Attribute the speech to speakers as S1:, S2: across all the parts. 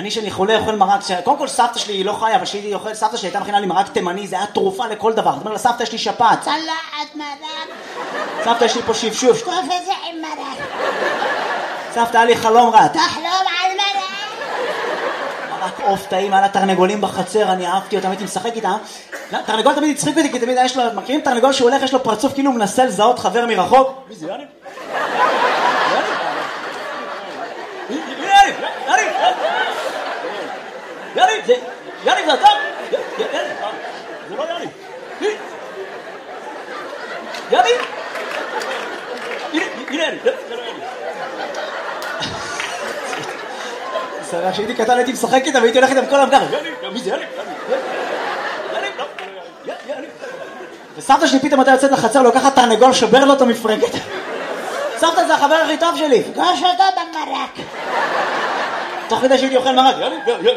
S1: אני שאני חולה אוכל מרק, קודם כל סבתא שלי היא לא חיה, אבל סבתא שלי הייתה מכינה לי מרק תימני, זה היה תרופה לכל דבר. זאת אומרת, לסבתא יש לי שפעת.
S2: צלחת מרק.
S1: סבתא יש לי פה שפשוף.
S2: שטוף את זה עם מרק.
S1: סבתא, היה לי חלום רע.
S2: תחלום על מרק.
S1: מרק עוף טעים, היה לה תרנגולים בחצר, אני אהבתי אותם, הייתי משחק איתם. תרנגול תמיד הצחיק אותי, כי תמיד יש לו, מכירים תרנגול שהוא הולך, יש לו פרצוף כאילו הוא מנסה לזהות חבר מרחוק? מי זה, יאני? יאני, זה אתה? זה לא יאני. יאני? הנה יאני, זה לא יאני. סרח, שהייתי קטן הייתי משחק איתם והייתי הולך איתם כל המגר. יאני, מי זה יאני? יאני. וסבתא שלי פתאום אתה יוצאת לחצר, לוקחת תרנגול, שובר לו אותו מפרקת. סבתא זה החבר הכי טוב שלי.
S2: פגוש אותו במרק.
S1: תוך כדי שהייתי אוכל מרק. יאני.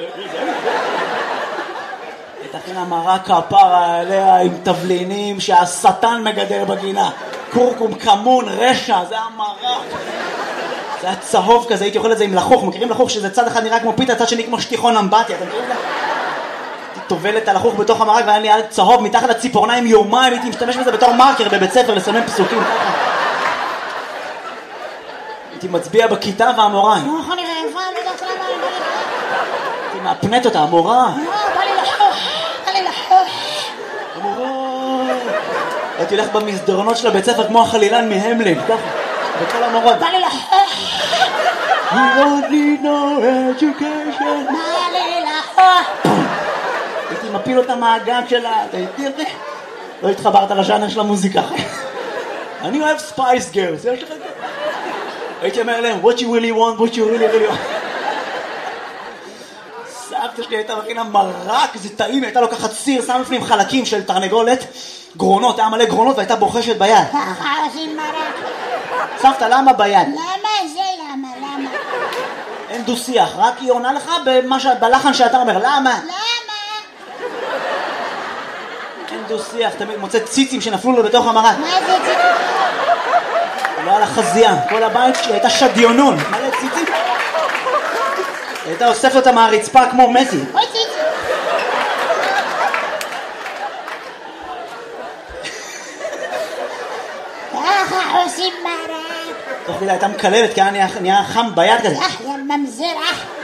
S1: תכין המרק כפרה עליה עם תבלינים שהשטן מגדל בגינה. קורקום, כמון, רשע, זה המרק. זה היה צהוב כזה, הייתי אוכל את זה עם לחוך. מכירים לחוך שזה צד אחד נראה כמו פיתה, צד שני כמו שטיחון אמבטיה, אתם מכירים את זה? הייתי טובלת על לחוך בתוך המרק והיה לי על צהוב מתחת לציפורניים יומיים, הייתי משתמש בזה בתור מרקר בבית ספר לסמן פסוקים ככה. הייתי מצביע בכיתה והמורה.
S2: איך אני רעבה, אני יודעת למה אני בא לי.
S1: הייתי מאפנת אותה, המורה.
S2: בא לי לחוך.
S1: המורה. הייתי הולך במסדרונות של הבית ספר כמו החלילן מהמלין, ככה. בכל המורות.
S2: בא לי לחוך.
S1: You don't need no education.
S2: בא לי לחוך.
S1: הייתי מפיל אותה מהגג שלה, אתה איתי אותי? לא התחברת לז'אנר של המוזיקה. אני אוהב ספייס גרס, יש לך את זה? הייתי אומר להם, what you really want. סבתא שלי הייתה מכינה מרק, זה טעים, הייתה לוקחת סיר, שם לפנים חלקים של תרנגולת, גרונות, היה מלא גרונות והייתה בוחשת ביד.
S2: ככה עושים מרק.
S1: סבתא, למה ביד?
S2: למה זה למה?
S1: אין דו שיח, רק היא עונה לך בלחן שאתה אומר, למה? אין דו שיח, תמיד מוצא ציצים שנפלו לו בתוך המרק.
S2: מה זה ציצים?
S1: לא על החזייה, כל הבית שלי הייתה שדיונון, מלא ציצים. הייתה אוספת אותה מהרצפה כמו מסי.
S2: אוי ציצים. ככה עושים מרק.
S1: תוך כדי הייתה מקללת כי היה נהיה חם ביד כזה.
S2: יא ממזר.